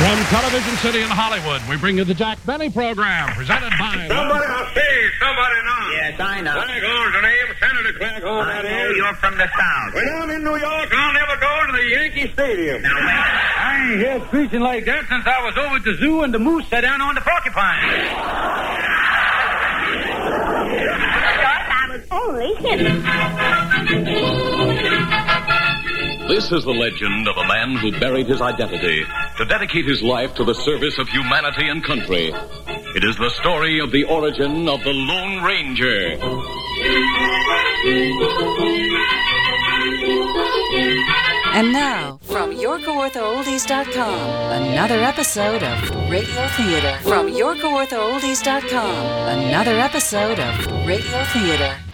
From Television City in Hollywood, we bring you the Jack Benny Program, presented by... Somebody, I say, somebody now. Yes, I know. Claghorn's the name, Senator Claghorn, I that know is. you're from the South. When I'm in New York, I'll never go to the Yankee Stadium. Now, wait. I ain't here preaching like that since I was over at the zoo and the moose sat down on the porcupine. I was only kidding. This is the legend of a man who buried his identity to dedicate his life to the service of humanity and country. It is the story of the origin of the Lone Ranger. And now, from YorkaWorthOldies.com, another episode of Radio Theater. From YorkaWorthOldies.com, another episode of Radio Theater.